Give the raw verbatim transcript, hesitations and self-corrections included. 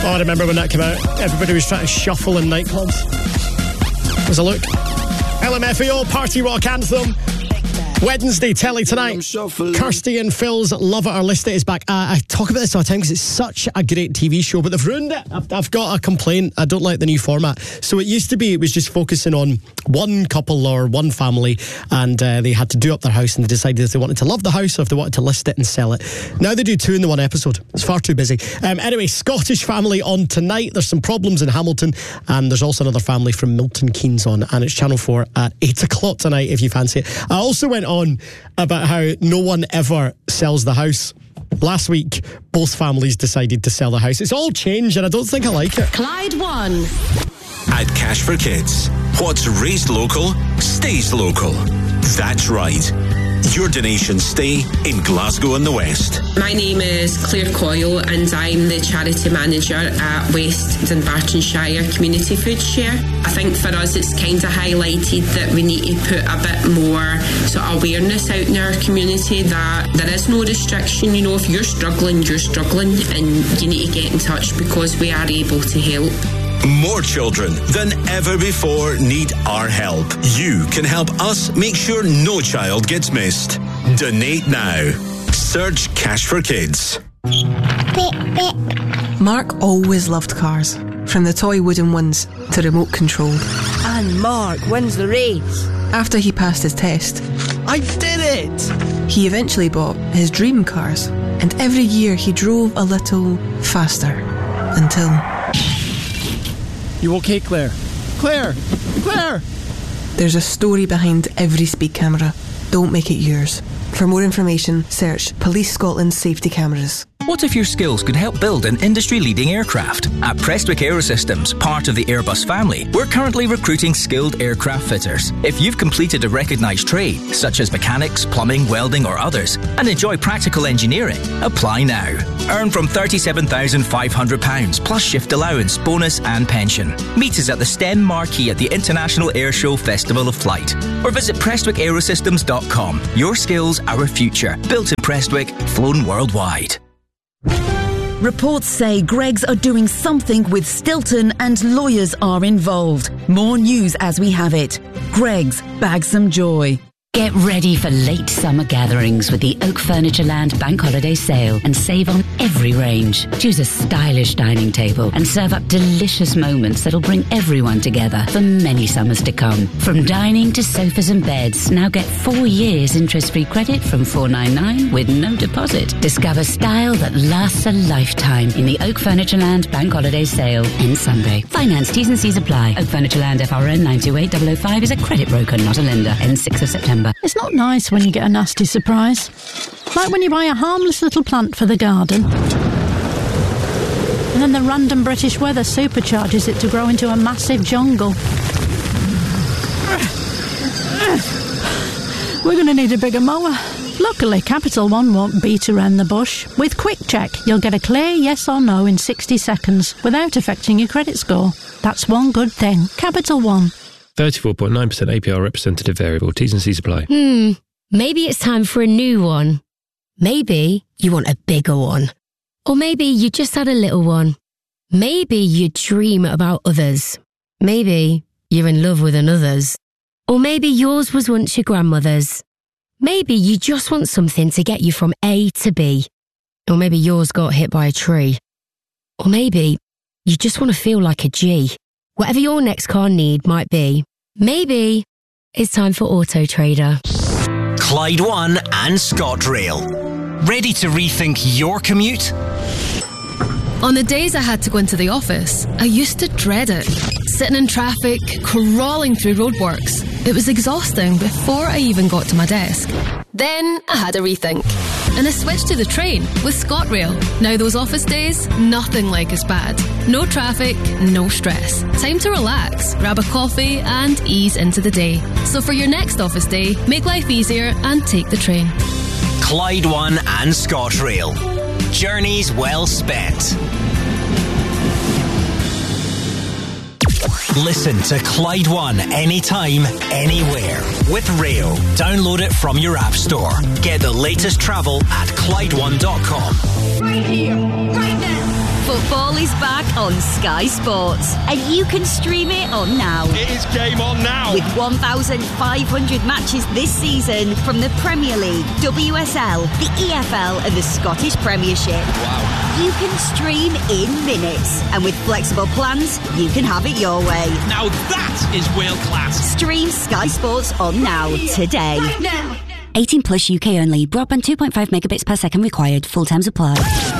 Oh, I remember when that came out. Everybody was trying to shuffle in nightclubs. There's a look. L M F A O Party Rock Anthem. Wednesday, telly tonight. Kirsty and Phil's Love It or List It is back. Uh, I talk about this all the time because it's such a great T V show, but they've ruined it. I've, I've got a complaint. I don't like the new format. So it used to be, it was just focusing on one couple or one family, and uh, they had to do up their house, and they decided if they wanted to love the house or if they wanted to list it and sell it. Now they do two in the one episode. It's far too busy. Um, anyway, Scottish family on tonight. There's some problems in Hamilton, and there's also another family from Milton Keynes on, and it's Channel four at eight o'clock tonight if you fancy it. I also went on about how no one ever sells the house. Last week, both families decided to sell the house. It's all changed, and I don't think I like it. Clyde One. At Cash for Kids, what's raised local stays local. That's right. Your donations stay in Glasgow and the West. My name is Claire Coyle, and I'm the charity manager at West Dunbartonshire Community Food Share. I think for us it's kind of highlighted that we need to put a bit more sort of awareness out in our community that there is no restriction. You know, if you're struggling, you're struggling, and you need to get in touch because we are able to help. More children than ever before need our help. You can help us make sure no child gets missed. Donate now. Search Cash for Kids. Beep, beep. Mark always loved cars, from the toy wooden ones to remote control. And Mark wins the race. After he passed his test, I did it! He eventually bought his dream cars, and every year he drove a little faster until... You okay, Claire? Claire! Claire! There's a story behind every speed camera. Don't make it yours. For more information, search Police Scotland Safety Cameras. What if your skills could help build an industry-leading aircraft? At Prestwick Aerosystems, part of the Airbus family, we're currently recruiting skilled aircraft fitters. If you've completed a recognised trade, such as mechanics, plumbing, welding or others, and enjoy practical engineering, apply now. Earn from thirty-seven thousand five hundred pounds plus shift allowance, bonus and pension. Meet us at the STEM Marquee at the International Airshow Festival of Flight, or visit prestwick aerosystems dot com. Your skills, our future. Built in Prestwick, flown worldwide. Reports say Greggs are doing something with Stilton and lawyers are involved. More news as we have it. Greggs, bag some joy. Get ready for late summer gatherings with the Oak Furnitureland Bank Holiday Sale and save on every range. Choose a stylish dining table and serve up delicious moments that'll bring everyone together for many summers to come. From dining to sofas and beds, now get four years interest-free credit from four ninety-nine with no deposit. Discover style that lasts a lifetime in the Oak Furnitureland Bank Holiday Sale in Sunday. Finance T's and C's apply. Oak Furnitureland F R N nine two eight zero zero five is a credit broker, not a lender. Ends sixth of September. It's not nice when you get a nasty surprise. Like when you buy a harmless little plant for the garden, and then the random British weather supercharges it to grow into a massive jungle. We're going to need a bigger mower. Luckily, Capital One won't beat around the bush. With Quick Check, you'll get a clear yes or no in sixty seconds without affecting your credit score. That's one good thing. Capital One. thirty-four point nine percent A P R representative variable. T's and C's apply. Hmm. Maybe it's time for a new one. Maybe you want a bigger one. Or maybe you just had a little one. Maybe you dream about others. Maybe you're in love with another's. Or maybe yours was once your grandmother's. Maybe you just want something to get you from A to B. Or maybe yours got hit by a tree. Or maybe you just want to feel like a G. Whatever your next car need might be, maybe it's time for Auto Trader. Clyde One and ScotRail. Ready to rethink your commute? On the days I had to go into the office, I used to dread it. Sitting in traffic, crawling through roadworks. It was exhausting before I even got to my desk. Then I had a rethink. And I switched to the train with ScotRail. Now those office days, nothing like as bad. No traffic, no stress. Time to relax, grab a coffee and ease into the day. So for your next office day, make life easier and take the train. Clyde One and ScotRail. Journeys well spent. Listen to Clyde One anytime, anywhere. With Rail. Download it from your app store. Get the latest travel at Clyde One dot com. Right here, right now. Football is back on Sky Sports, and you can stream it on now. It is game on now. With one thousand five hundred matches this season from the Premier League, W S L, the E F L and the Scottish Premiership. Wow. You can stream in minutes, and with flexible plans, you can have it your way. Now that is world class. Stream Sky Sports on now, today. eighteen plus U K only. Broadband two point five megabits per second required. Full terms apply.